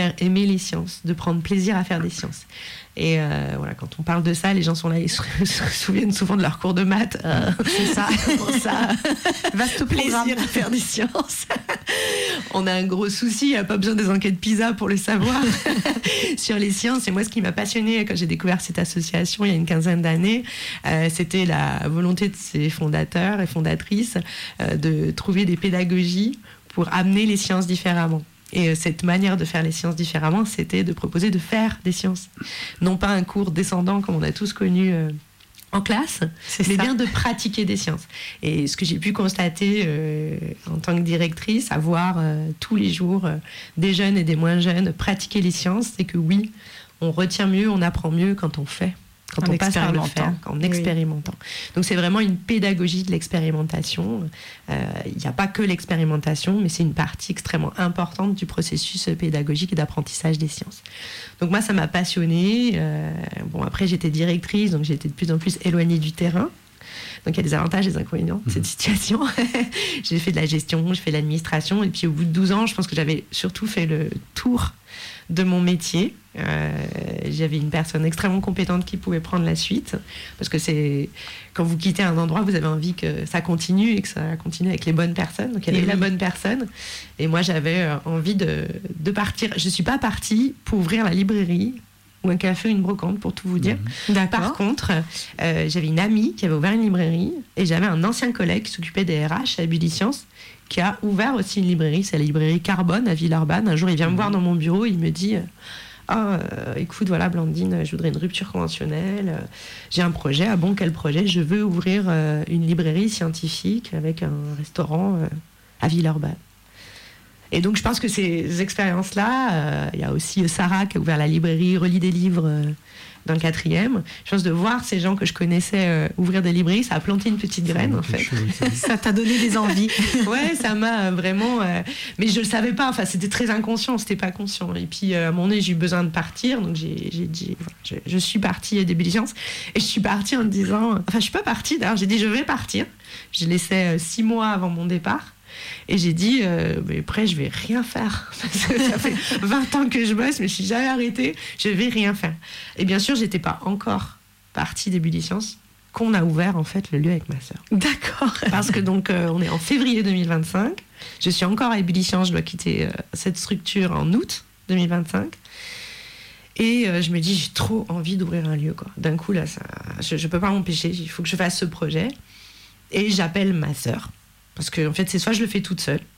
faire aimer les sciences, de prendre plaisir à faire des sciences. Et voilà, quand on parle de ça, les gens sont là, ils se souviennent souvent de leur cours de maths. C'est ça. Pour ça, vaste programme plaisir à faire des sciences. On a un gros souci, il n'y a pas besoin des enquêtes PISA pour le savoir sur les sciences. Et moi, ce qui m'a passionnée quand j'ai découvert cette association il y a une quinzaine d'années, c'était la volonté de ses fondateurs et fondatrices de trouver des pédagogies pour amener les sciences différemment. Et cette manière de faire les sciences différemment, c'était de proposer de faire des sciences. Non pas un cours descendant comme on a tous connu en classe, mais bien de pratiquer des sciences. Et ce que j'ai pu constater en tant que directrice, à voir tous les jours des jeunes et des moins jeunes pratiquer les sciences, c'est que oui, on retient mieux, on apprend mieux quand on fait. Quand on passe par le faire, en expérimentant. Donc c'est vraiment une pédagogie de l'expérimentation. Il n'y a pas que l'expérimentation, mais c'est une partie extrêmement importante du processus pédagogique et d'apprentissage des sciences. Donc moi, ça m'a passionnée. Bon, après, j'étais directrice, donc j'étais de plus en plus éloignée du terrain. Donc il y a des avantages et des inconvénients de cette situation. J'ai fait de la gestion, j'ai fait de l'administration, et puis au bout de 12 ans, je pense que j'avais surtout fait le tour de mon métier. J'avais une personne extrêmement compétente qui pouvait prendre la suite, parce que c'est quand vous quittez un endroit, vous avez envie que ça continue et que ça continue avec les bonnes personnes. Donc il y avait la bonne personne, et moi j'avais envie de partir. Je suis pas partie pour ouvrir la librairie ou un café ou une brocante, pour tout vous dire. Par contre, j'avais une amie qui avait ouvert une librairie, et j'avais un ancien collègue qui s'occupait des RH à Buliscience, qui a ouvert aussi une librairie, c'est la librairie Carbone à Villeurbanne. Un jour, il vient me voir dans mon bureau, il me dit écoute, voilà Blandine, je voudrais une rupture conventionnelle, j'ai un projet. Ah bon, quel projet? Je veux ouvrir une librairie scientifique avec un restaurant à Villeurbanne. Et donc je pense que ces expériences-là, il y a aussi Sarah qui a ouvert la librairie Relis des livres dans le 4e. Je pense de voir ces gens que je connaissais ouvrir des librairies, ça a planté une petite graine en fait. Ça t'a donné des envies. Ouais, ça m'a vraiment... mais je le savais pas, enfin c'était très inconscient, c'était pas conscient. Et puis à un moment donné, j'ai eu besoin de partir, donc j'ai dit... Je suis partie des Buliscience, et je suis partie en me disant... Enfin, je suis pas partie d'ailleurs, j'ai dit je vais partir. Je laissais 6 mois avant mon départ. Et j'ai dit, mais après, je vais rien faire. Parce que ça fait 20 ans que je bosse, mais je suis jamais arrêtée. Je vais rien faire. Et bien sûr, j'étais pas encore partie des Buliscience, qu'on a ouvert, en fait, le lieu avec ma sœur. D'accord. Parce que donc, on est en février 2025. Je suis encore à Buliscience. Je dois quitter cette structure en août 2025. Et je me dis, j'ai trop envie d'ouvrir un lieu, quoi. D'un coup, là, je peux pas m'empêcher. Il faut que je fasse ce projet. Et j'appelle ma sœur. Parce que en fait, c'est soit je le fais toute seule,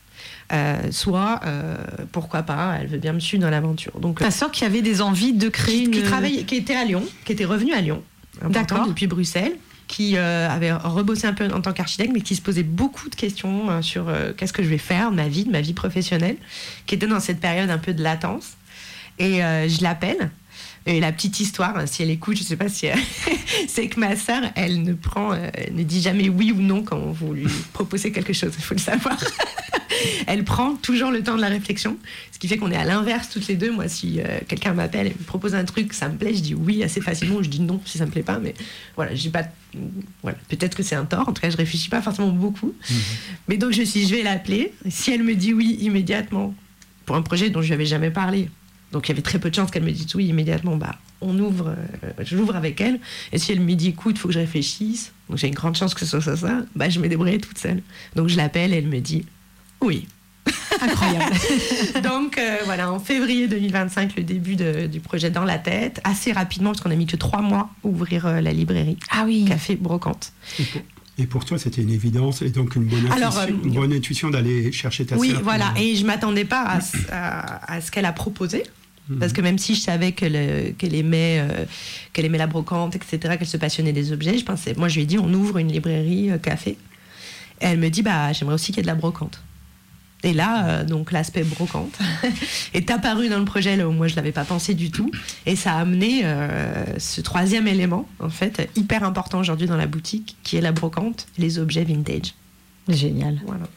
soit, pourquoi pas, elle veut bien me suivre dans l'aventure. Donc, ta sœur qui avait des envies de créer qui était à Lyon, qui était revenue à Lyon, depuis Bruxelles, qui avait rebossé un peu en tant qu'architecte, mais qui se posait beaucoup de questions sur qu'est-ce que je vais faire de ma vie professionnelle, qui était dans cette période un peu de latence. Et je l'appelle. Et la petite histoire, si elle écoute, je ne sais pas si c'est que ma sœur, elle ne dit jamais oui ou non quand vous lui proposez quelque chose, il faut le savoir. Elle prend toujours le temps de la réflexion, ce qui fait qu'on est à l'inverse toutes les deux. Moi, si quelqu'un m'appelle et me propose un truc, ça me plaît, je dis oui assez facilement, je dis non si ça me plaît pas, mais voilà, j'ai pas... Voilà, peut-être que c'est un tort, en tout cas, je réfléchis pas forcément beaucoup. Mais donc, je vais l'appeler. Si elle me dit oui immédiatement, pour un projet dont je lui avais jamais parlé, donc il y avait très peu de chances qu'elle me dise oui immédiatement, on ouvre, je l'ouvre avec elle. Et si elle me dit écoute, il faut que je réfléchisse, donc j'ai une grande chance que ce soit ça, je me débrouille toute seule. Donc je l'appelle et elle me dit oui. Incroyable. Donc voilà, en février 2025, le début du projet dans la tête, assez rapidement, parce qu'on a mis que 3 mois à ouvrir la librairie. Ah oui. Café Brocante. Et pour toi, c'était une évidence et donc une bonne intuition d'aller chercher ta sœur. Oui, voilà. Et je ne m'attendais pas à ce qu'elle a proposé. Parce que même si je savais qu'elle aimait la brocante, etc., qu'elle se passionnait des objets, moi je lui ai dit on ouvre une librairie café. Et elle me dit j'aimerais aussi qu'il y ait de la brocante. Et là, donc l'aspect brocante est apparu dans le projet là où moi je l'avais pas pensé du tout, et ça a amené ce 3e élément en fait hyper important aujourd'hui dans la boutique, qui est la brocante, les objets vintage. Génial. Voilà.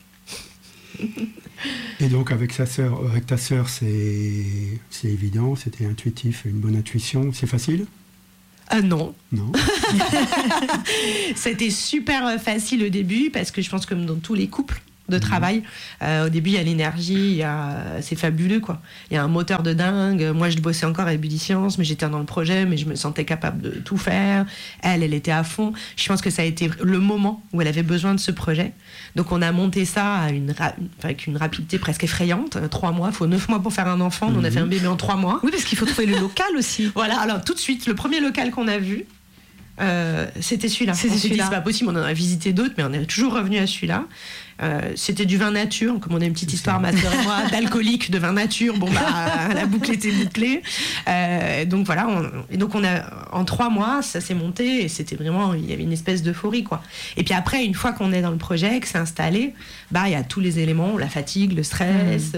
Et donc avec ta sœur, c'est évident, c'était intuitif, une bonne intuition, c'est facile? Non. Non. C'était super facile au début, parce que je pense que comme dans tous les couples, de travail. Au début, il y a l'énergie, c'est fabuleux, quoi. Il y a un moteur de dingue. Moi, je bossais encore à Ébulliscience, mais j'étais dans le projet, mais je me sentais capable de tout faire. Elle était à fond. Je pense que ça a été le moment où elle avait besoin de ce projet. Donc, on a monté ça avec une rapidité presque effrayante. 3 mois, il faut 9 mois pour faire un enfant. On a fait un bébé en 3 mois. Oui, parce qu'il faut trouver le local aussi. Voilà, alors tout de suite, le premier local qu'on a vu, c'était celui-là. On s'est dit, c'est pas possible, on en a visité d'autres, mais on est toujours revenu à celui-là. C'était du vin nature, comme on a une petite histoire, ma sœur et moi, d'alcoolique de vin nature. Bon, bah, la boucle était bouclée. Donc voilà, on a, en 3 mois, ça s'est monté et c'était vraiment, il y avait une espèce d'euphorie, quoi. Et puis après, une fois qu'on est dans le projet, que c'est installé, bah, il y a tous les éléments, la fatigue, le stress,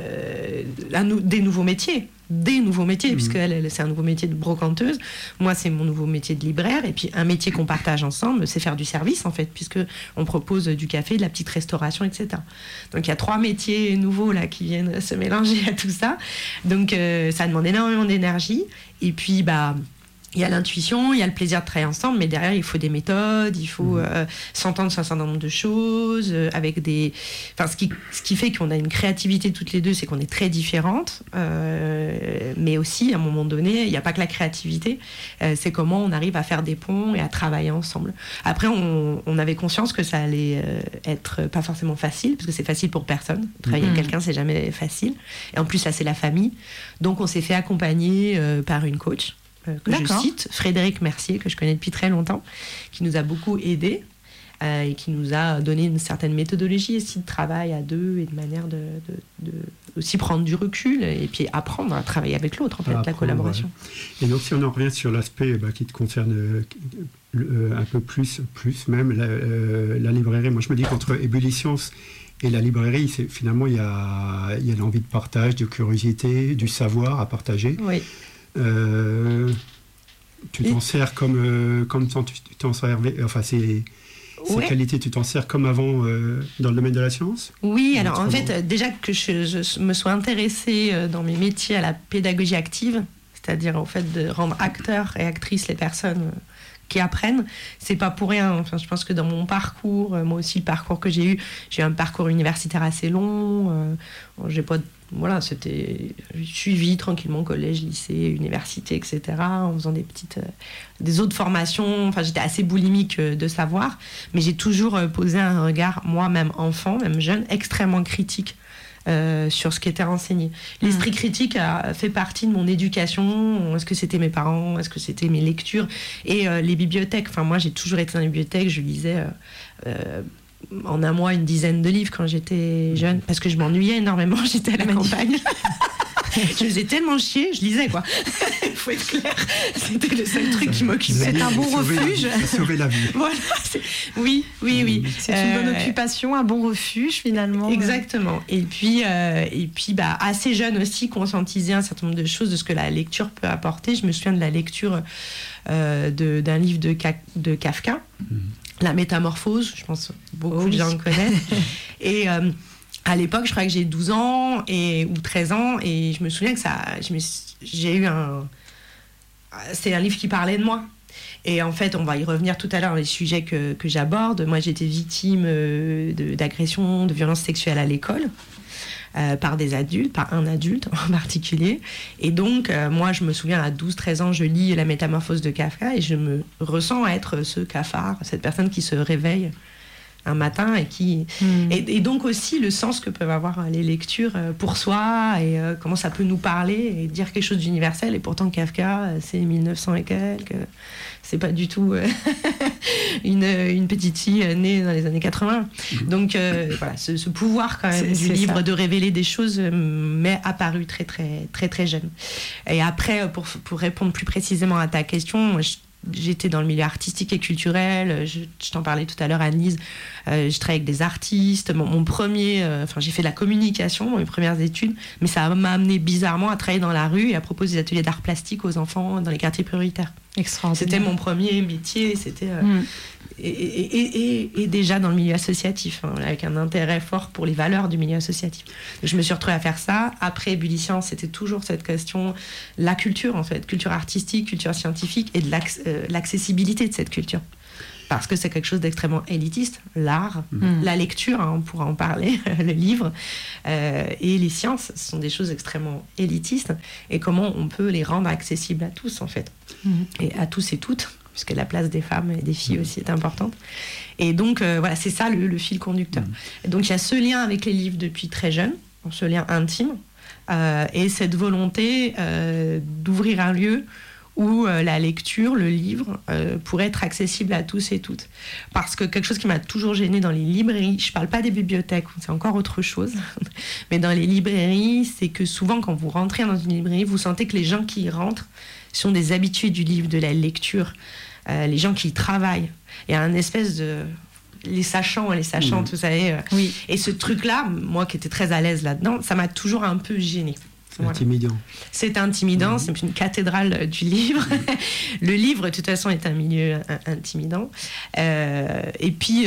des nouveaux métiers. Puisque elle, c'est un nouveau métier de brocanteuse. Moi, c'est mon nouveau métier de libraire. Et puis, un métier qu'on partage ensemble, c'est faire du service, en fait, puisque on propose du café, de la petite restauration, etc. Donc, il y a 3 métiers nouveaux, là, qui viennent se mélanger à tout ça. Donc, ça demande énormément d'énergie. Et puis, bah... il y a l'intuition, il y a le plaisir de travailler ensemble, mais derrière, il faut des méthodes, il faut s'entendre sur un certain nombre de choses, avec des... Enfin, ce qui fait qu'on a une créativité toutes les deux, c'est qu'on est très différentes, mais aussi, à un moment donné, il n'y a pas que la créativité, c'est comment on arrive à faire des ponts et à travailler ensemble. Après, on avait conscience que ça allait être pas forcément facile, parce que c'est facile pour personne. Travailler avec quelqu'un, c'est jamais facile. Et en plus, là, c'est la famille. Donc, on s'est fait accompagner par une coach, que je cite, Frédéric Mercier, que je connais depuis très longtemps, qui nous a beaucoup aidés et qui nous a donné une certaine méthodologie aussi de travail à deux et de manière de aussi prendre du recul et puis apprendre à travailler avec l'autre, en fait, la collaboration. Ouais. Et donc, si on en revient sur l'aspect qui te concerne un peu plus même, la librairie, moi je me dis qu'entre Ébulliscience et la librairie, finalement, il y a l'envie de partage, de curiosité, du savoir à partager. Oui. Tu t'en sers comme tu t'en servais, enfin ces qualités, tu t'en sers comme avant dans le domaine de la science? Oui, alors en fait, déjà que je me sois intéressée dans mes métiers à la pédagogie active, c'est-à-dire au fait de rendre acteurs et actrices les personnes qui apprennent, c'est pas pour rien. Enfin, je pense que dans mon parcours, moi aussi le parcours que j'ai eu un parcours universitaire assez long, j'ai pas j'ai suivi tranquillement collège, lycée, université, etc., en faisant des autres formations. Enfin, j'étais assez boulimique de savoir, mais j'ai toujours posé un regard, moi, même enfant, même jeune, extrêmement critique sur ce qui était enseigné. L'esprit critique a fait partie de mon éducation. Est-ce que c'était mes parents? Est-ce que c'était mes lectures? Et les bibliothèques. Enfin, moi, j'ai toujours été dans les bibliothèques. Je lisais en un mois une dizaine de livres quand j'étais jeune, parce que je m'ennuyais énormément. J'étais à la campagne. Je faisais tellement chier, je lisais, quoi. Il faut être clair. C'était le seul truc qui m'occupait. C'est un bon refuge. Sauver la vie. Voilà. Oui. C'est une bonne occupation, un bon refuge, finalement. Exactement. Et puis assez jeune aussi, conscientiser un certain nombre de choses, de ce que la lecture peut apporter. Je me souviens de la lecture d'un livre de Kafka, La Métamorphose. Je pense que beaucoup de gens le connaissent. Et... à l'époque, je crois que j'ai 12 ans ou 13 ans, et je me souviens que j'ai eu c'est un livre qui parlait de moi. Et en fait, on va y revenir tout à l'heure, les sujets que j'aborde. Moi, j'étais victime d'agressions, de violences sexuelles à l'école, par des adultes, par un adulte en particulier. Et donc, moi, je me souviens, à 12-13 ans, je lis La Métamorphose de Kafka, et je me ressens être ce cafard, cette personne qui se réveille un matin et donc aussi le sens que peuvent avoir les lectures pour soi et comment ça peut nous parler et dire quelque chose d'universel. Et pourtant Kafka, c'est 1900 et quelques, c'est pas du tout une petite fille née dans les années 80. Donc voilà, ce pouvoir quand même du livre de révéler des choses m'est apparu très très très très jeune. Et après, pour répondre plus précisément à ta question, moi, j'étais dans le milieu artistique et culturel. Je t'en parlais tout à l'heure, Annelise. Je travaillais avec des artistes. J'ai fait de la communication, mes premières études, mais ça m'a amené bizarrement à travailler dans la rue et à proposer des ateliers d'art plastique aux enfants dans les quartiers prioritaires. Extraordinaire. C'était mon premier métier. C'était et déjà dans le milieu associatif, avec un intérêt fort pour les valeurs du milieu associatif. Je me suis retrouvée à faire ça. Après Ébulliscience, c'était toujours cette question, la culture en fait, culture artistique, culture scientifique, et de l'accessibilité de cette culture. parce que c'est quelque chose d'extrêmement élitiste, l'art, la lecture, on pourra en parler, le livre, et les sciences, ce sont des choses extrêmement élitistes, et comment on peut les rendre accessibles à tous, en fait, et à tous et toutes, puisque la place des femmes et des filles aussi est importante. Et donc, voilà, c'est ça le fil conducteur. Et donc, il y a ce lien avec les livres depuis très jeune, ce lien intime, et cette volonté d'ouvrir un lieu où la lecture, le livre, pourrait être accessible à tous et toutes. Parce que quelque chose qui m'a toujours gênée dans les librairies, je ne parle pas des bibliothèques, c'est encore autre chose, mais dans les librairies, c'est que souvent quand vous rentrez dans une librairie, vous sentez que les gens qui y rentrent sont des habitués du livre, de la lecture, les gens qui y travaillent. Il y a un espèce de... les sachants et les sachantes, vous savez. Oui. Et ce truc-là, moi qui étais très à l'aise là-dedans, ça m'a toujours un peu gênée. C'est intimidant. C'est intimidant, c'est une cathédrale du livre. Le livre, de toute façon, est un milieu intimidant. Et puis,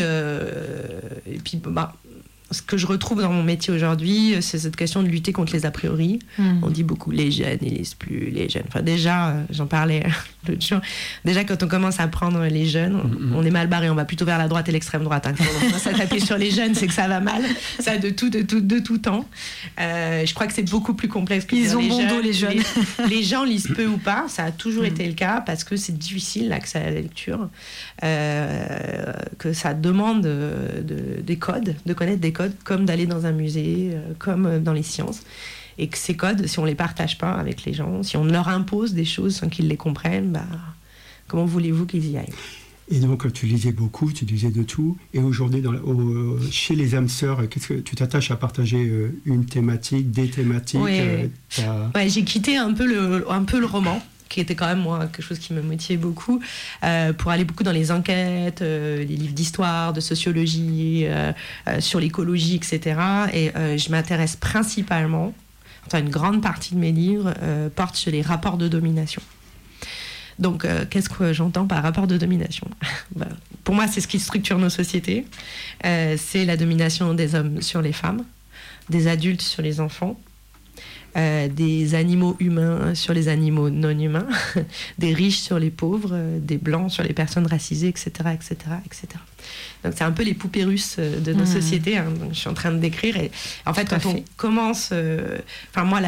ce que je retrouve dans mon métier aujourd'hui, c'est cette question de lutter contre les a priori. On dit beaucoup les jeunes, ils lisent plus, les jeunes. Enfin, déjà, j'en parlais l'autre jour. Déjà, quand on commence à prendre les jeunes, on est mal barré. On va plutôt vers la droite et l'extrême droite. Quand on commence à taper sur les jeunes, c'est que ça va mal. Ça, de tout temps. Je crois que c'est beaucoup plus complexe que ils ont les bon jeunes. dos, les jeunes. Les gens lisent peu ou pas. Ça a toujours été le cas parce que c'est difficile l'accès à la lecture. Que ça demande des codes, de connaître des codes, comme d'aller dans un musée, comme dans les sciences. Et que ces codes, si on ne les partage pas avec les gens, si on leur impose des choses sans qu'ils les comprennent, comment voulez-vous qu'ils y aillent ? Et donc, tu lisais beaucoup, tu lisais de tout. Et aujourd'hui, chez les âmes sœurs, qu'est-ce que tu t'attaches à partager une thématique, des thématiques Ouais, j'ai quitté un peu le roman, qui était quand même, moi, quelque chose qui me motivait beaucoup, pour aller beaucoup dans les enquêtes, les livres d'histoire, de sociologie, sur l'écologie, etc. Et je m'intéresse principalement, une grande partie de mes livres portent sur les rapports de domination. Donc, qu'est-ce que j'entends par rapport de domination ? Pour moi, c'est ce qui structure nos sociétés. C'est la domination des hommes sur les femmes, des adultes sur les enfants, des animaux humains sur les animaux non humains, des riches sur les pauvres, des blancs sur les personnes racisées, etc., etc., etc. Donc c'est un peu les poupées russes de nos sociétés. Donc, je suis en train de décrire. Et en fait, quand on commence, moi,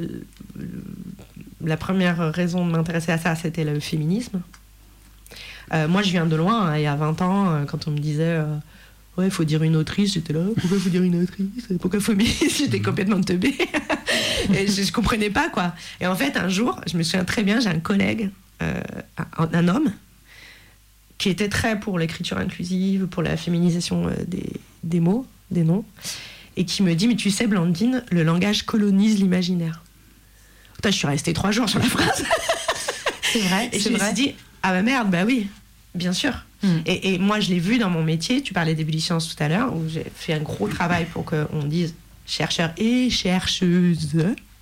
la première raison de m'intéresser à ça, c'était le féminisme. Moi, je viens de loin. Il y a 20 ans, quand on me disait ouais, il faut dire une autrice, j'étais là, pourquoi il faut dire une autrice ? Pourquoi féministe ? J'étais complètement teubée. Et je comprenais pas, quoi. Et en fait, un jour, je me souviens très bien, j'ai un collègue, un homme, qui était très pour l'écriture inclusive, pour la féminisation des mots, des noms, et qui me dit, mais tu sais, Blandine, le langage colonise l'imaginaire. Putain, je suis restée 3 jours sur la phrase. C'est vrai, et je me suis dit, ah bah merde, bah oui, bien sûr. Et moi, je l'ai vu dans mon métier, tu parlais d'ébullition tout à l'heure, où j'ai fait un gros travail pour qu'on dise chercheurs et chercheuses.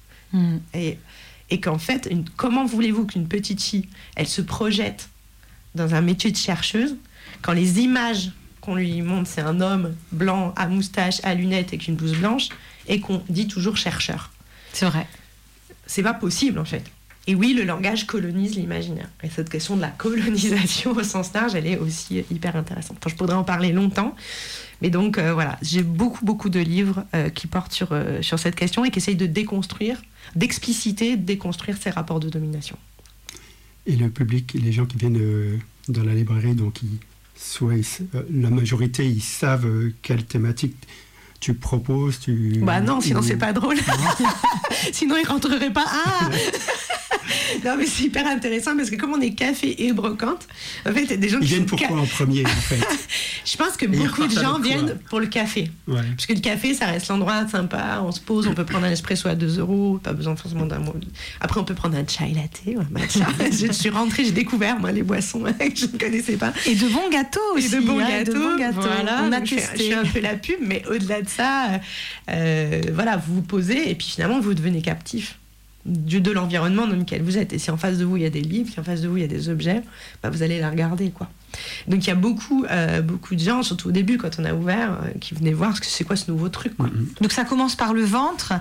Et qu'en fait, comment voulez-vous qu'une petite fille, elle se projette dans un métier de chercheuse, quand les images qu'on lui montre, c'est un homme blanc, à moustache, à lunettes, avec une blouse blanche, et qu'on dit toujours chercheur. C'est vrai. C'est pas possible, en fait. Et oui, le langage colonise l'imaginaire. Et cette question de la colonisation au sens large, elle est aussi hyper intéressante. Enfin, je pourrais en parler longtemps. Mais donc, voilà, j'ai beaucoup de livres qui portent sur cette question et qui essayent de déconstruire, d'expliciter, de déconstruire ces rapports de domination. Et le public, les gens qui viennent dans la librairie, donc la majorité, ils savent quelle thématique tu proposes. Non, sinon c'est pas drôle. Sinon ils rentreraient pas. Non, mais c'est hyper intéressant parce que comme on est café et brocante, en fait, il y a des gens qui viennent pourquoi en premier, en fait. Je pense que beaucoup de gens viennent pour le café. Ouais. Parce que le café, ça reste l'endroit sympa, on se pose, on peut prendre un espresso à 2 €, pas besoin forcément d'un mot. Après, on peut prendre un chai latte ou un matcha. Je suis rentrée, j'ai découvert, moi, les boissons que je ne connaissais pas. Et de bons gâteaux aussi. Et de bons gâteaux. Voilà, on a testé. Je fais un peu la pub, mais au-delà de ça, vous vous posez et puis finalement, vous devenez captif de l'environnement dans lequel vous êtes. Et si en face de vous il y a des livres, si en face de vous il y a des objets, vous allez les regarder, quoi. Donc il y a beaucoup de gens, surtout au début quand on a ouvert, qui venaient voir c'est quoi ce nouveau truc, quoi. Donc ça commence par le ventre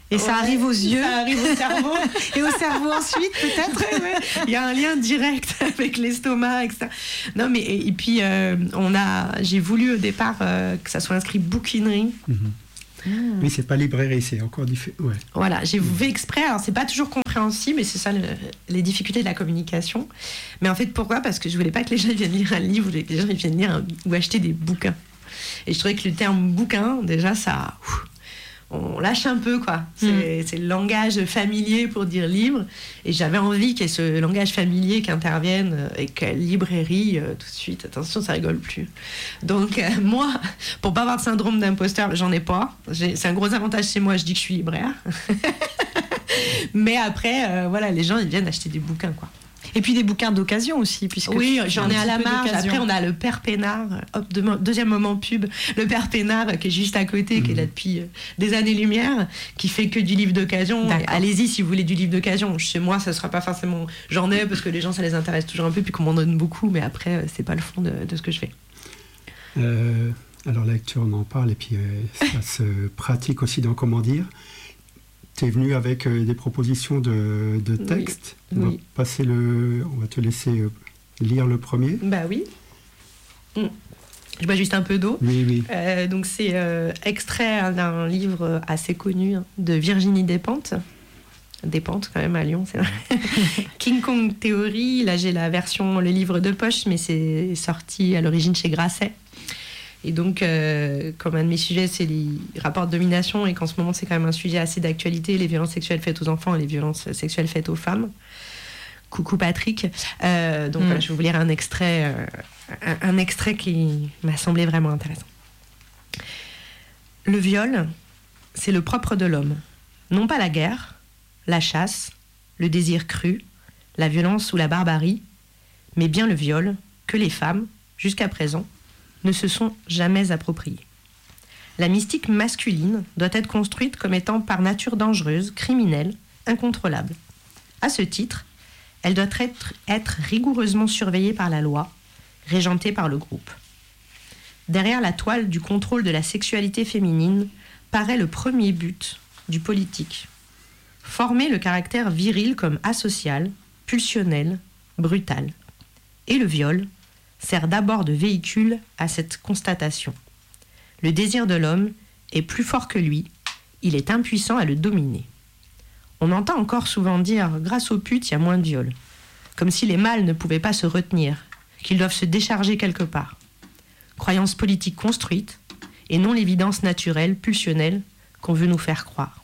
Et ça arrive aux yeux. Ça arrive au cerveau. Et au cerveau ensuite, peut-être. Ouais. Il y a un lien direct avec l'estomac, etc. Non, mais et puis j'ai voulu au départ que ça soit inscrit bouquinerie. Oui, c'est pas librairie, c'est encore différent. Ouais. Voilà, j'ai fait exprès. Alors, c'est pas toujours compréhensible, et c'est ça les difficultés de la communication. Mais en fait, pourquoi ? Parce que je voulais pas que les gens viennent lire un livre, je voulais que les gens viennent lire ou acheter des bouquins. Et je trouvais que le terme bouquin, déjà, ça. On lâche un peu, quoi. C'est le langage familier pour dire livre. Et j'avais envie qu'il y ait ce langage familier qui intervienne et que librairie, tout de suite, attention, ça rigole plus. Donc, moi, pour pas avoir de syndrome d'imposteur, j'en ai pas. C'est un gros avantage chez moi, je dis que je suis libraire. Mais après, voilà, les gens, ils viennent acheter des bouquins, quoi. Et puis des bouquins d'occasion aussi, puisque oui, j'en ai à la marge. Après, on a le Père Pénard, deuxième moment pub, le Père Pénard qui est juste à côté, qui est là depuis des années-lumière, qui fait que du livre d'occasion. Allez-y si vous voulez du livre d'occasion. Chez moi, ça sera pas forcément. J'en ai parce que les gens, ça les intéresse toujours un peu, puis qu'on m'en donne beaucoup, mais après, c'est pas le fond de ce que je fais. Alors, la lecture, on en parle, et puis ça se pratique aussi dans comment dire. Tu es venu avec des propositions de textes. Oui. On va te laisser lire le premier. Bah oui. Je bois juste un peu d'eau. Oui. Donc c'est extrait d'un livre assez connu de Virginie Despentes. Despentes quand même à Lyon, c'est vrai. King Kong Theory. Là j'ai la version, le livre de poche, mais c'est sorti à l'origine chez Grasset. Et donc, comme un de mes sujets, c'est les rapports de domination, et qu'en ce moment, c'est quand même un sujet assez d'actualité, les violences sexuelles faites aux enfants et les violences sexuelles faites aux femmes. Coucou Patrick. Voilà, je vais vous lire un extrait qui m'a semblé vraiment intéressant. Le viol, c'est le propre de l'homme. Non pas la guerre, la chasse, le désir cru, la violence ou la barbarie, mais bien le viol que les femmes, jusqu'à présent, ne se sont jamais appropriés. La mystique masculine doit être construite comme étant par nature dangereuse, criminelle, incontrôlable. À ce titre, elle doit être rigoureusement surveillée par la loi, régentée par le groupe. Derrière la toile du contrôle de la sexualité féminine paraît le premier but du politique. Former le caractère viril comme asocial, pulsionnel, brutal. Et le viol sert d'abord de véhicule à cette constatation. Le désir de l'homme est plus fort que lui, il est impuissant à le dominer. On entend encore souvent dire « grâce aux putes, il y a moins de viols », comme si les mâles ne pouvaient pas se retenir, qu'ils doivent se décharger quelque part. Croyance politique construite, et non l'évidence naturelle, pulsionnelle, qu'on veut nous faire croire.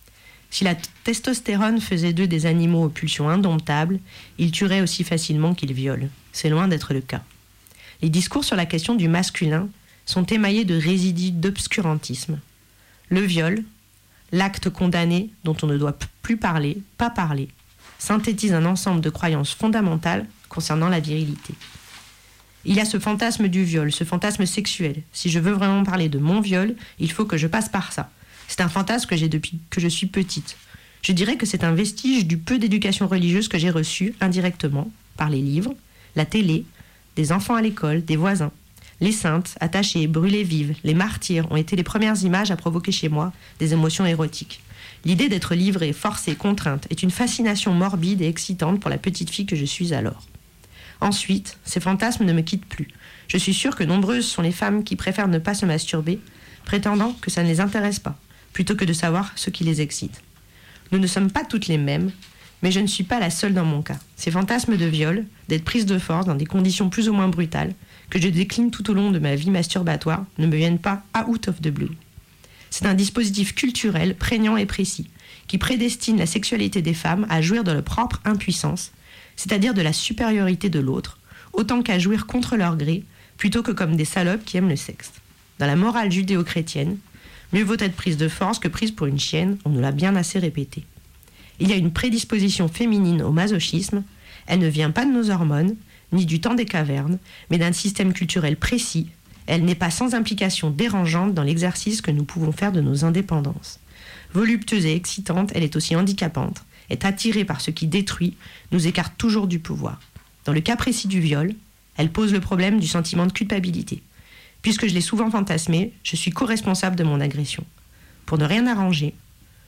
Si la testostérone faisait d'eux des animaux aux pulsions indomptables, ils tueraient aussi facilement qu'ils violent. C'est loin d'être le cas. Les discours sur la question du masculin sont émaillés de résidus d'obscurantisme. Le viol, l'acte condamné dont on ne doit plus parler, pas parler, synthétise un ensemble de croyances fondamentales concernant la virilité. Il y a ce fantasme du viol, ce fantasme sexuel. Si je veux vraiment parler de mon viol, il faut que je passe par ça. C'est un fantasme que j'ai depuis que je suis petite. Je dirais que c'est un vestige du peu d'éducation religieuse que j'ai reçu indirectement par les livres, la télé, des enfants à l'école, des voisins. Les saintes, attachées, brûlées vives, les martyrs ont été les premières images à provoquer chez moi des émotions érotiques. L'idée d'être livrée, forcée, contrainte est une fascination morbide et excitante pour la petite fille que je suis alors. Ensuite, ces fantasmes ne me quittent plus. Je suis sûre que nombreuses sont les femmes qui préfèrent ne pas se masturber, prétendant que ça ne les intéresse pas, plutôt que de savoir ce qui les excite. Nous ne sommes pas toutes les mêmes, mais je ne suis pas la seule dans mon cas. Ces fantasmes de viol, d'être prise de force dans des conditions plus ou moins brutales, que je décline tout au long de ma vie masturbatoire, ne me viennent pas out of the blue. C'est un dispositif culturel prégnant et précis, qui prédestine la sexualité des femmes à jouir de leur propre impuissance, c'est-à-dire de la supériorité de l'autre, autant qu'à jouir contre leur gré, plutôt que comme des salopes qui aiment le sexe. Dans la morale judéo-chrétienne, mieux vaut être prise de force que prise pour une chienne, on nous l'a bien assez répété. Il y a une prédisposition féminine au masochisme, elle ne vient pas de nos hormones, ni du temps des cavernes, mais d'un système culturel précis, elle n'est pas sans implication dérangeante dans l'exercice que nous pouvons faire de nos indépendances. Voluptueuse et excitante, elle est aussi handicapante, est attirée par ce qui détruit, nous écarte toujours du pouvoir. Dans le cas précis du viol, elle pose le problème du sentiment de culpabilité. Puisque je l'ai souvent fantasmé, je suis co-responsable de mon agression. Pour ne rien arranger,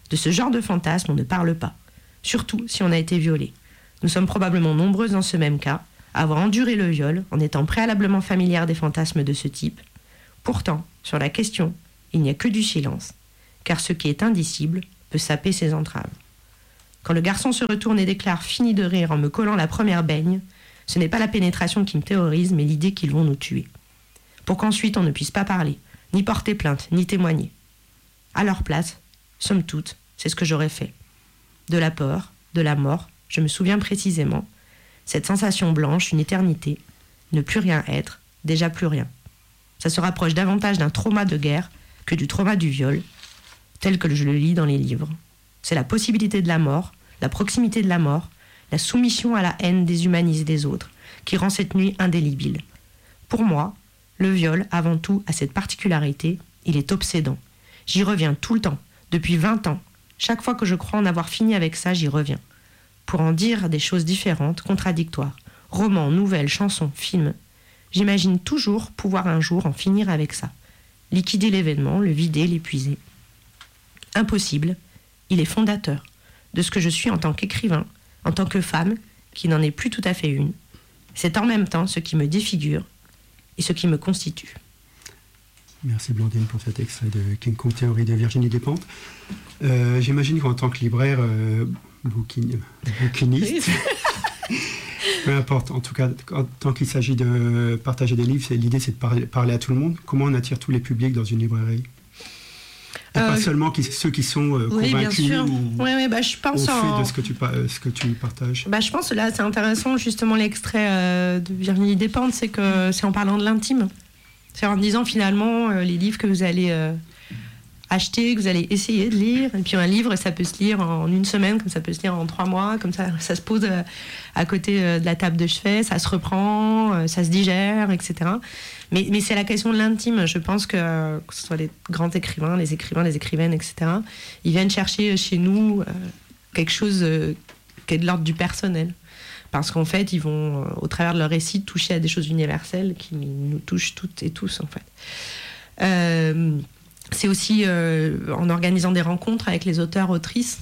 De ce genre de fantasme, on ne parle pas. Surtout si on a été violé. Nous sommes probablement nombreuses dans ce même cas, à avoir enduré le viol en étant préalablement familières des fantasmes de ce type. Pourtant, sur la question, il n'y a que du silence, car ce qui est indicible peut saper ses entraves. Quand le garçon se retourne et déclare « fini de rire » en me collant la première baigne, ce n'est pas la pénétration qui me terrorise, mais l'idée qu'ils vont nous tuer. Pour qu'ensuite on ne puisse pas parler, ni porter plainte, ni témoigner. À leur place, somme toute, c'est ce que j'aurais fait. De la peur, de la mort, je me souviens précisément, cette sensation blanche, une éternité, ne plus rien être, déjà plus rien. Ça se rapproche davantage d'un trauma de guerre que du trauma du viol, tel que je le lis dans les livres. C'est la possibilité de la mort, la proximité de la mort, la soumission à la haine déshumanisée des autres, qui rend cette nuit indélébile. Pour moi, le viol, avant tout, a cette particularité, il est obsédant. J'y reviens tout le temps, depuis 20 ans. Chaque fois que je crois en avoir fini avec ça, j'y reviens. Pour en dire des choses différentes, contradictoires. Romans, nouvelles, chansons, films. J'imagine toujours pouvoir un jour en finir avec ça. Liquider l'événement, le vider, l'épuiser. Impossible, il est fondateur de ce que je suis en tant qu'écrivain, en tant que femme, qui n'en est plus tout à fait une. C'est en même temps ce qui me défigure et ce qui me constitue. Merci Blandine pour cet extrait de King Kong Théorie de Virginie Despentes. J'imagine qu'en tant que libraire, bouquiniste, peu importe, en tout cas, tant qu'il s'agit de partager des livres, l'idée c'est de parler à tout le monde. Comment on attire tous les publics dans une librairie ? Et pas seulement ceux qui sont convaincus je pense au fait de ce que tu partages. Je pense là c'est intéressant justement l'extrait de Virginie Despentes, c'est que c'est en parlant de l'intime. C'est en disant finalement les livres que vous allez acheter, que vous allez essayer de lire. Et puis un livre, ça peut se lire en une semaine, comme ça peut se lire en 3 mois, comme ça se pose à côté de la table de chevet, ça se reprend, ça se digère, etc. Mais c'est la question de l'intime. Je pense que ce soit les grands écrivains, les écrivaines, etc., ils viennent chercher chez nous quelque chose qui est de l'ordre du personnel. Parce qu'en fait, ils vont, au travers de leur récit, toucher à des choses universelles qui nous touchent toutes et tous, en fait. C'est aussi en organisant des rencontres avec les auteurs, autrices.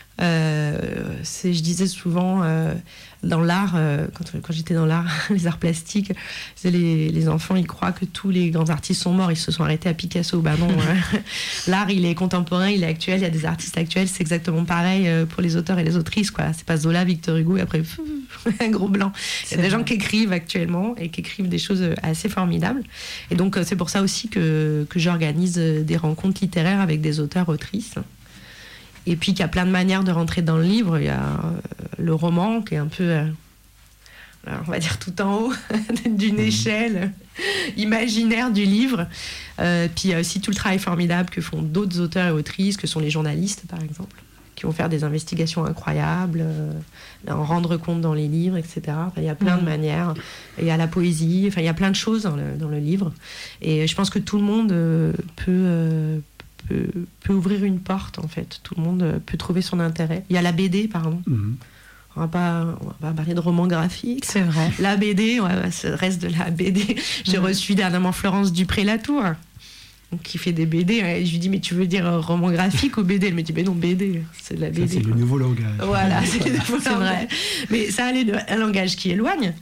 Je disais souvent dans l'art, quand j'étais dans l'art, les arts plastiques, les enfants ils croient que tous les grands artistes sont morts, ils se sont arrêtés à Picasso. Non, l'art il est contemporain, il est actuel, il y a des artistes actuels, c'est exactement pareil pour les auteurs et les autrices, quoi. C'est pas Zola, Victor Hugo et après un gros blanc. Il y a des gens qui écrivent actuellement et qui écrivent des choses assez formidables. Et donc c'est pour ça aussi que j'organise des rencontres littéraires avec des auteurs, autrices. Et puis qu'il y a plein de manières de rentrer dans le livre. Il y a le roman qui est un peu, on va dire tout en haut d'une échelle imaginaire du livre. Puis il y a aussi tout le travail formidable que font d'autres auteurs et autrices, que sont les journalistes par exemple, qui vont faire des investigations incroyables, en rendre compte dans les livres, etc. Il y a plein de manières. Il y a la poésie, il y a plein de choses dans le livre. Et je pense que tout le monde peut ouvrir une porte, en fait. Tout le monde peut trouver son intérêt. Il y a la BD, pardon. On va pas parler de romans graphiques. C'est vrai. La BD, ça reste de la BD. J'ai reçu dernièrement Florence Dupré-Latour, qui fait des BD. Et je lui dis, mais tu veux dire roman graphique ou BD ? Elle me dit, mais non, BD, c'est de la BD. Ça, c'est le nouveau langage. Voilà, c'est le nouveau langage. Vrai. Mais ça allait d'un langage qui éloigne.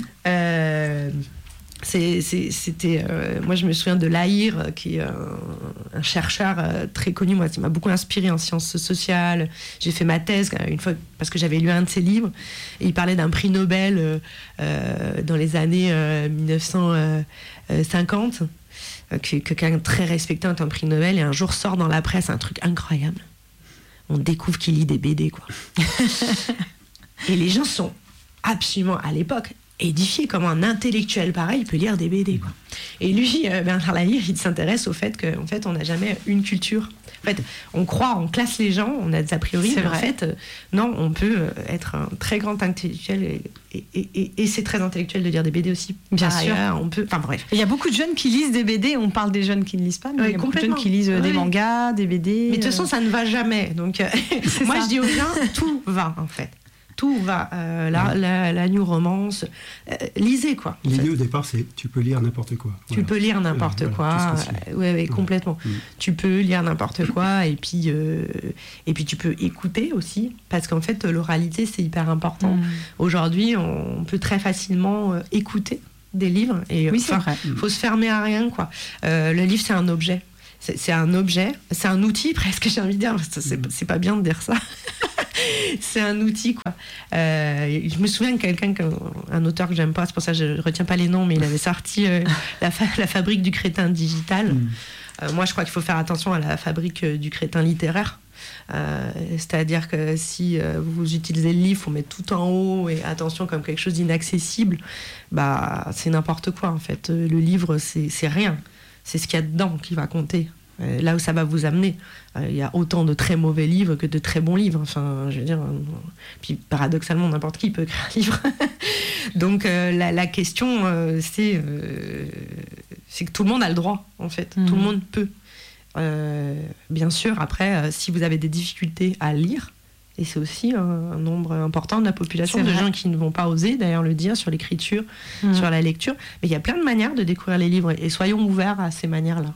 C'était moi je me souviens de Lahir qui est un chercheur très connu, moi qui m'a beaucoup inspiré en sciences sociales. J'ai fait ma thèse une fois parce que j'avais lu un de ses livres et il parlait d'un prix Nobel dans les années 1950 quelqu'un de très respecté est un prix Nobel et un jour sort dans la presse un truc incroyable, on découvre qu'il lit des BD quoi. Et les gens sont absolument à l'époque édifié, comment un intellectuel pareil peut lire des BD quoi. Et lui, Bernard Lahir, il s'intéresse au fait qu'en fait on n'a jamais une culture. En fait, on classe les gens, on a des a priori, mais en fait, non, on peut être un très grand intellectuel et c'est très intellectuel de lire des BD aussi. Bien sûr. On peut, enfin bref. Il y a beaucoup de jeunes qui lisent des BD, on parle des jeunes qui ne lisent pas, mais il y a beaucoup de jeunes qui lisent des mangas, des BD. Mais de toute façon, ça ne va jamais. Donc, moi, je dis aux gens, tout va en fait. tout va. La new romance, lisez quoi. L'idée au départ, c'est tu peux lire n'importe quoi. Tu peux lire n'importe quoi. Oui, complètement. Tu peux lire n'importe quoi et puis tu peux écouter aussi parce qu'en fait l'oralité c'est hyper important. Aujourd'hui, on peut très facilement écouter des livres et oui, c'est vrai. Faut se fermer à rien quoi. Le livre c'est un objet. C'est un objet, c'est un outil presque, j'ai envie de dire. C'est pas bien de dire ça. C'est un outil, quoi. Je me souviens de un auteur que j'aime pas, c'est pour ça que je retiens pas les noms, mais il avait sorti la fabrique du crétin digital. Moi, je crois qu'il faut faire attention à la fabrique du crétin littéraire. C'est-à-dire que si vous utilisez le livre, il faut mettre tout en haut et attention comme quelque chose d'inaccessible, c'est n'importe quoi, en fait. Le livre, c'est rien. C'est ce qu'il y a dedans qui va compter. Là où ça va vous amener. Il y a autant de très mauvais livres que de très bons livres. Enfin, je veux dire, puis paradoxalement, n'importe qui peut écrire un livre. Donc la question, c'est que tout le monde a le droit, en fait. Tout le monde peut. Bien sûr, après, si vous avez des difficultés à lire, et c'est aussi un nombre important de la population, de gens qui ne vont pas oser d'ailleurs le dire sur l'écriture, sur la lecture. Mais il y a plein de manières de découvrir les livres et soyons ouverts à ces manières-là.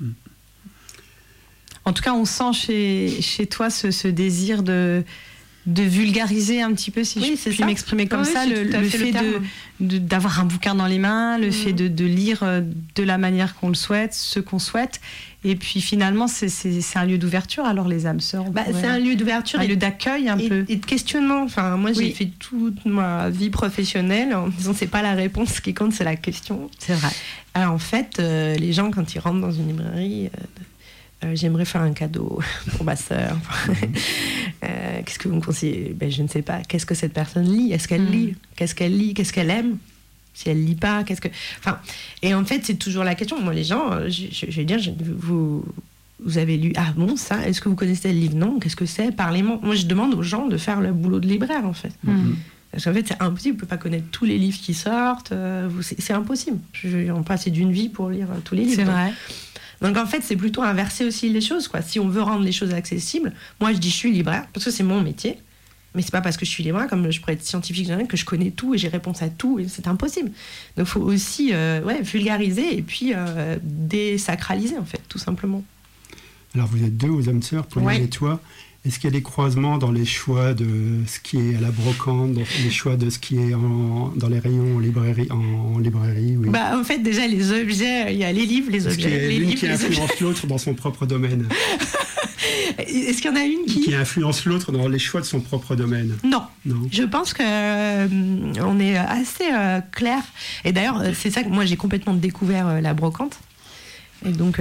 En tout cas, on sent chez toi ce désir de vulgariser un petit peu, si je puis m'exprimer comme ça, le fait d'avoir un bouquin dans les mains, le fait de lire de la manière qu'on le souhaite, ce qu'on souhaite. Et puis finalement, c'est un lieu d'ouverture, alors les âmes sœurs. C'est un lieu d'ouverture. Un lieu d'accueil un peu. Et de questionnement. Enfin, moi, j'ai fait toute ma vie professionnelle en disant c'est pas la réponse, ce qui compte, c'est la question. C'est vrai. Alors en fait, les gens, quand ils rentrent dans une librairie... j'aimerais faire un cadeau pour ma sœur. Qu'est-ce que vous me conseillez ? Je ne sais pas. Qu'est-ce que cette personne lit ? Est-ce qu'elle lit ? Qu'est-ce qu'elle lit ? Qu'est-ce qu'elle aime ? Si elle lit pas, qu'est-ce que... Enfin, et en fait, c'est toujours la question. Moi, les gens, je vais dire, vous avez lu... Ah bon, ça ? Est-ce que vous connaissez le livre ? Non. Qu'est-ce que c'est ? Parlez-moi. Moi, je demande aux gens de faire le boulot de libraire, en fait. Parce qu'en fait, c'est impossible. Vous ne pouvez pas connaître tous les livres qui sortent. C'est impossible. On passe d'une vie pour lire tous les livres. C'est vrai. Donc en fait, c'est plutôt inverser aussi les choses, quoi. Si on veut rendre les choses accessibles, moi je dis je suis libraire parce que c'est mon métier, mais c'est pas parce que je suis libraire, comme je pourrais être scientifique que je connais tout et j'ai réponse à tout, et c'est impossible. Donc il faut aussi vulgariser et puis désacraliser en fait, tout simplement. Alors vous êtes deux aux âmes sœurs, Pauline et toi. Est-ce qu'il y a des croisements dans les choix de ce qui est à la brocante, dans les choix de ce qui est dans les rayons en librairie oui. En fait, déjà, les objets, il y a les livres, les objets. Est-ce qu'il y a l'une qui influence l'autre dans son propre domaine ? Est-ce qu'il y en a une qui influence l'autre dans les choix de son propre domaine ? Non. Je pense qu'on est assez clair. Et d'ailleurs, c'est ça que moi, j'ai complètement découvert la brocante. Et donc...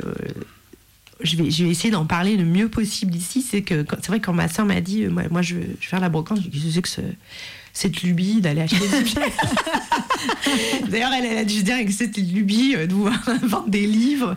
je vais essayer d'en parler le mieux possible ici. C'est vrai que quand ma soeur m'a dit moi je vais faire la brocante, je me suis dit que cette lubie d'aller acheter des objets. D'ailleurs elle a dû se dire que c'était une lubie de vendre des livres.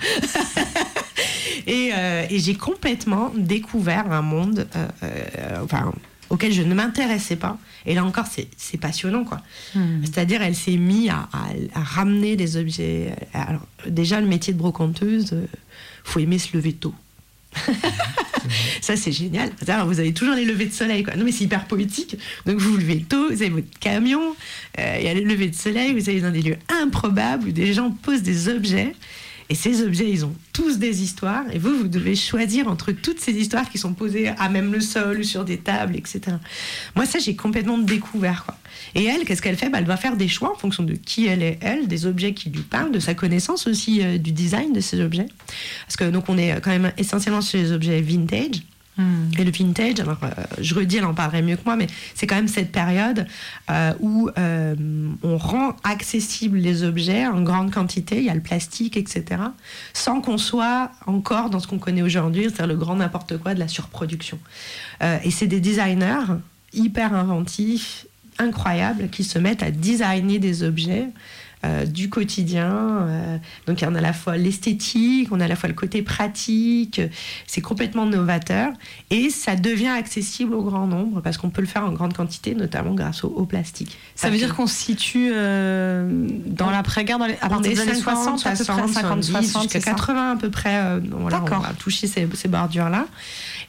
Et j'ai complètement découvert un monde auquel je ne m'intéressais pas. Et là encore, c'est passionnant, quoi. C'est-à-dire, elle s'est mise à ramener des objets. Alors, déjà, le métier de brocanteuse, faut aimer se lever tôt. Ça, c'est génial. C'est-à-dire, vous avez toujours les levées de soleil, quoi. Non, mais c'est hyper poétique. Donc, vous vous levez tôt, vous avez votre camion, il y a les levées de soleil, vous allez dans des lieux improbables où des gens posent des objets. Et ces objets, ils ont tous des histoires. Et vous devez choisir entre toutes ces histoires qui sont posées à même le sol ou sur des tables, etc. Moi, ça, j'ai complètement découvert, quoi. Et elle, qu'est-ce qu'elle fait ? Elle doit faire des choix en fonction de qui elle est, des objets qui lui parlent, de sa connaissance aussi du design de ces objets. Parce que donc, on est quand même essentiellement sur les objets vintage. Et le vintage, alors je redis, elle en parlerait mieux que moi, mais c'est quand même cette période où on rend accessibles les objets en grande quantité, il y a le plastique, etc., sans qu'on soit encore dans ce qu'on connaît aujourd'hui, c'est-à-dire le grand n'importe quoi de la surproduction. Et c'est des designers hyper inventifs, incroyables, qui se mettent à designer des objets du quotidien. Donc, on a à la fois l'esthétique, on a à la fois le côté pratique. C'est complètement novateur. Et ça devient accessible au grand nombre parce qu'on peut le faire en grande quantité, notamment grâce au plastique. Ça veut dire qu'on se situe dans l'après-guerre, à partir des années 60, à peu près 50, 60, jusqu'à 80 à peu près. Voilà, on va toucher ces bordures-là.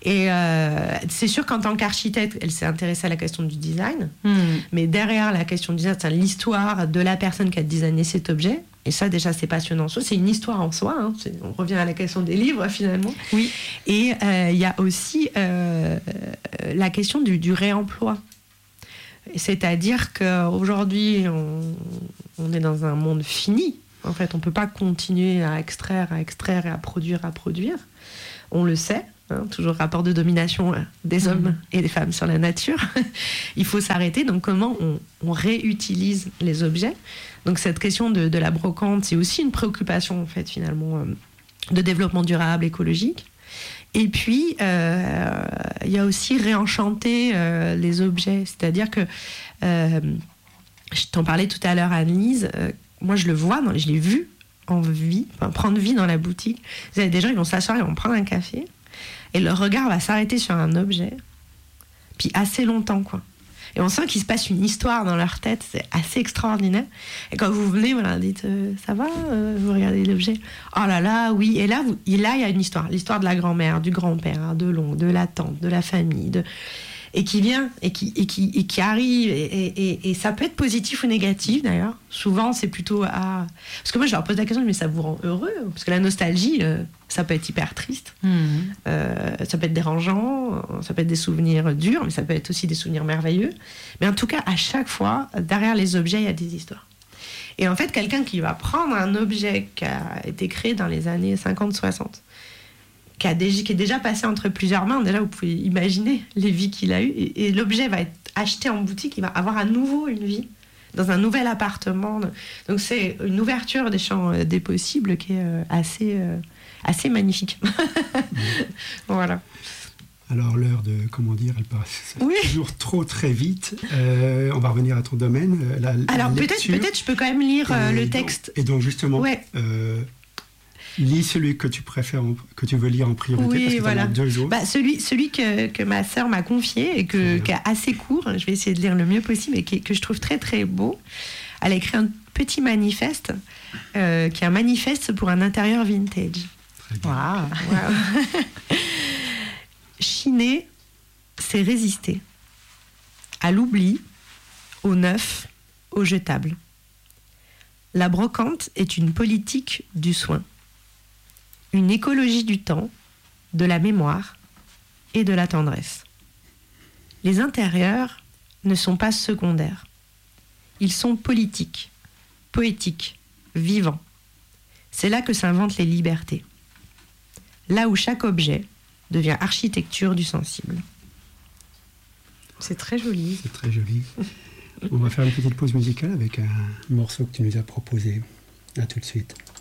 Et c'est sûr qu'en tant qu'architecte, elle s'est intéressée à la question du design, mais derrière la question du design, c'est l'histoire de la personne qui a designé cet objet. Et ça, déjà, c'est passionnant en soi. C'est une histoire en soi. Hein. On revient à la question des livres, finalement. Oui. Et il y a aussi la question du réemploi. C'est-à-dire qu'aujourd'hui, on est dans un monde fini. En fait, on ne peut pas continuer à extraire et à produire. On le sait. Hein, toujours rapport de domination des hommes et des femmes sur la nature. Il faut s'arrêter. Donc, comment on réutilise les objets? Donc, cette question de la brocante, c'est aussi une préoccupation, en fait, finalement, de développement durable, écologique. Et puis, il y a aussi réenchanter les objets. C'est-à-dire que, je t'en parlais tout à l'heure, Anne-Lise, moi, je le vois, je l'ai vu en vie, prendre vie dans la boutique. Vous avez des gens, ils vont s'asseoir, ils vont prendre un café, et leur regard va s'arrêter sur un objet, puis assez longtemps, quoi. Et on sent qu'il se passe une histoire dans leur tête, c'est assez extraordinaire. Et quand vous venez, voilà, dites ça va, vous regardez l'objet, oh là là, oui. Et là, il y a une histoire, l'histoire de la grand-mère, du grand-père, de l'oncle, de la tante, de la famille, et qui vient et qui arrive, et ça peut être positif ou négatif d'ailleurs. Souvent, c'est plutôt parce que moi, je leur pose la question, mais ça vous rend heureux? Parce que la nostalgie, ça peut être hyper triste, ça peut être dérangeant, ça peut être des souvenirs durs, mais ça peut être aussi des souvenirs merveilleux. Mais en tout cas, à chaque fois, derrière les objets, il y a des histoires. Et en fait, quelqu'un qui va prendre un objet qui a été créé dans les années 50-60, qui est déjà passé entre plusieurs mains, déjà vous pouvez imaginer les vies qu'il a eues, et l'objet va être acheté en boutique, il va avoir à nouveau une vie dans un nouvel appartement. Donc c'est une ouverture des champs des possibles qui est assez magnifique. Voilà. Alors l'heure de, elle passe toujours trop très vite. On va revenir à ton domaine, Alors peut-être je peux quand même lire le texte. Et donc justement, lis celui que tu préfères, que tu veux lire en priorité, parce que voilà. Deux autres. Celui que ma sœur m'a confié et qui est assez court, je vais essayer de lire le mieux possible, et que je trouve très très beau. Elle a écrit un petit manifeste, qui est un manifeste pour un intérieur vintage. Wow. Chiner, c'est résister à l'oubli, au neuf, au jetable. La brocante est une politique du soin, une écologie du temps, de la mémoire et de la tendresse. Les intérieurs ne sont pas secondaires. Ils sont politiques, poétiques, vivants. C'est là que s'inventent les libertés. Là où chaque objet devient architecture du sensible. C'est très joli. C'est très joli. On va faire une petite pause musicale avec un morceau que tu nous as proposé. À tout de suite.